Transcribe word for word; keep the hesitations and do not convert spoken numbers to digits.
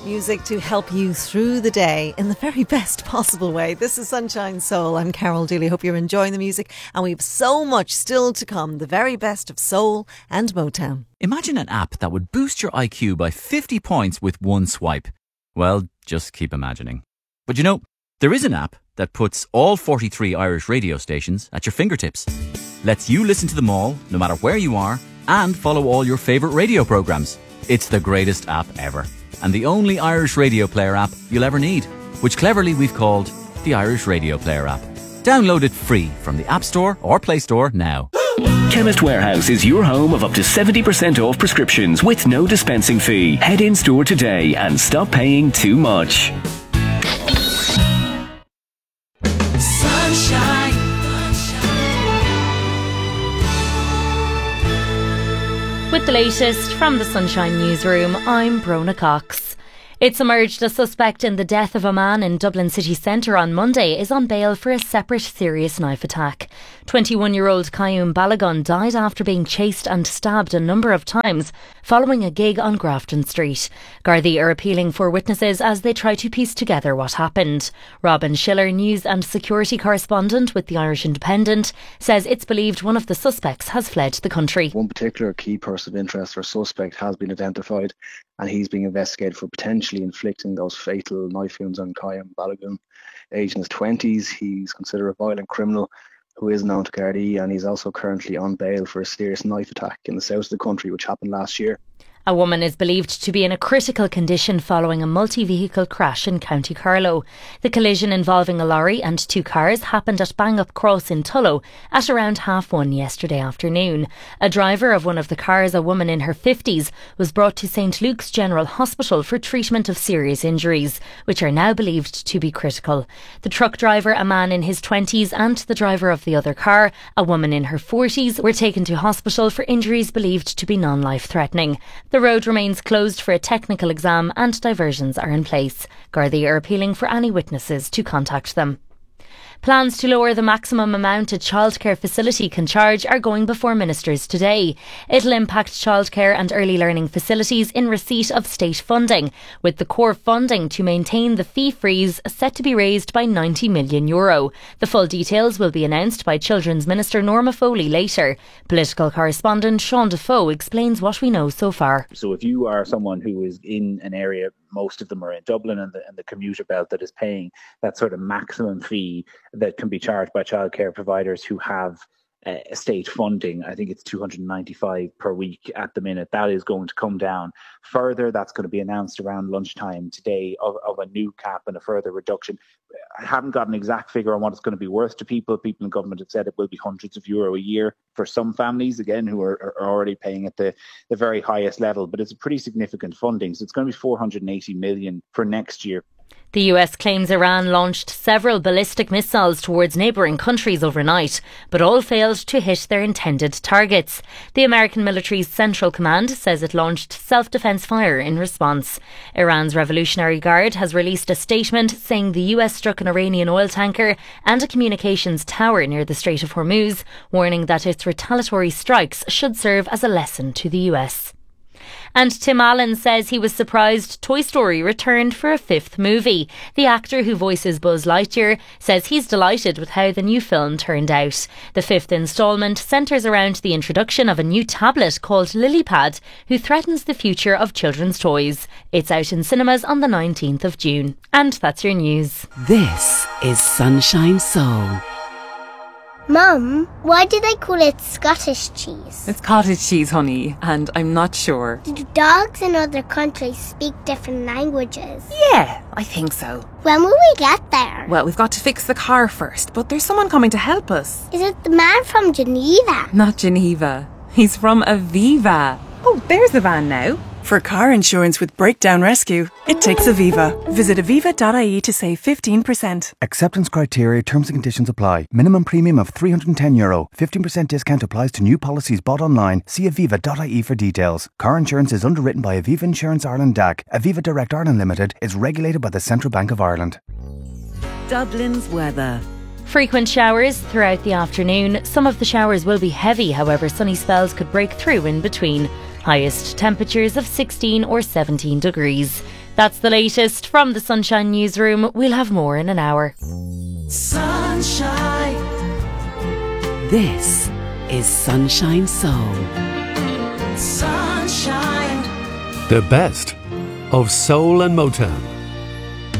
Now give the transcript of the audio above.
Music to help you through the day in the very best possible way. This is Sunshine Soul. I'm Carol Dooley. Hope you're enjoying the music, and we have so much still to come. The very best of soul and Motown. Imagine an app that would boost your I Q by fifty points with one swipe. Well, just keep imagining. But you know, there is an app that puts all forty-three Irish radio stations at your fingertips. Lets you listen to them all, no matter where you are, and follow all your favourite radio programmes. It's the greatest app ever. And the only Irish radio player app you'll ever need, which cleverly we've called the Irish Radio Player app. Download it free from the App Store or Play Store now. Chemist Warehouse is your home of up to seventy percent off prescriptions with no dispensing fee. Head in store today and stop paying too much. Sunshine. With the latest from the Sunshine Newsroom, I'm Brona Cox. It's emerged a suspect in the death of a man in Dublin city centre on Monday is on bail for a separate serious knife attack. twenty-one-year-old Kayum Balagun died after being chased and stabbed a number of times following a gig on Grafton Street. Gardaí are appealing for witnesses as they try to piece together what happened. Robin Schiller, news and security correspondent with the Irish Independent, says it's believed one of the suspects has fled the country. One particular key person of interest or suspect has been identified, and he's being investigated for potentially inflicting those fatal knife wounds on Kayum Balagun. Aged in his twenties, he's considered a violent criminal who is known to Gardaí, and he's also currently on bail for a serious knife attack in the south of the country which happened last year. A woman is believed to be in a critical condition following a multi-vehicle crash in County Carlow. The collision involving a lorry and two cars happened at Bang-Up Cross in Tullow at around half one yesterday afternoon. A driver of one of the cars, a woman in her fifties, was brought to St Luke's General Hospital for treatment of serious injuries, which are now believed to be critical. The truck driver, a man in his twenties, and the driver of the other car, a woman in her forties, were taken to hospital for injuries believed to be non-life-threatening. The road remains closed for a technical exam and diversions are in place. Gardaí are appealing for any witnesses to contact them. Plans to lower the maximum amount a childcare facility can charge are going before ministers today. It'll impact childcare and early learning facilities in receipt of state funding, with the core funding to maintain the fee freeze set to be raised by ninety million euro. The full details will be announced by Children's Minister Norma Foley later. Political correspondent Sean Defoe explains what we know so far. So if you are someone who is in an area, most of them are in Dublin and the, and the commuter belt, that is paying that sort of maximum fee that can be charged by childcare providers who have uh, state funding. I think it's two hundred ninety-five per week at the minute. That is going to come down further. That's going to be announced around lunchtime today of, of a new cap and a further reduction. I haven't got an exact figure on what it's going to be worth to people. People in government have said it will be hundreds of euro a year for some families, again, who are, are already paying at the, the very highest level. But it's a pretty significant funding. So it's going to be four hundred eighty million for next year. The U S claims Iran launched several ballistic missiles towards neighbouring countries overnight, but all failed to hit their intended targets. The American military's Central Command says it launched self-defence fire in response. Iran's Revolutionary Guard has released a statement saying the U S struck an Iranian oil tanker and a communications tower near the Strait of Hormuz, warning that its retaliatory strikes should serve as a lesson to the U S. And Tim Allen says he was surprised Toy Story returned for a fifth movie. The actor who voices Buzz Lightyear says he's delighted with how the new film turned out. The fifth instalment centres around the introduction of a new tablet called Lilypad, who threatens the future of children's toys. It's out in cinemas on the nineteenth of June. And that's your news. This is Sunshine Soul. Mum, why do they call it Scottish cheese? It's cottage cheese, honey, and I'm not sure. Do dogs in other countries speak different languages? Yeah, I think so. When will we get there? Well, we've got to fix the car first, but there's someone coming to help us. Is it the man from Geneva? Not Geneva. He's from Aviva. Oh, there's the van now. For car insurance with Breakdown Rescue, it takes Aviva. Visit aviva dot I E to save fifteen percent. Acceptance criteria, terms and conditions apply. Minimum premium of three hundred ten euro. fifteen percent discount applies to new policies bought online. See aviva dot I E for details. Car insurance is underwritten by Aviva Insurance Ireland D A C. Aviva Direct Ireland Limited is regulated by the Central Bank of Ireland. Dublin's weather. Frequent showers throughout the afternoon. Some of the showers will be heavy, however sunny spells could break through in between. Highest temperatures of sixteen or seventeen degrees. That's the latest from the Sunshine Newsroom. We'll have more in an hour. Sunshine. This is Sunshine Soul. Sunshine. The best of soul and Motown.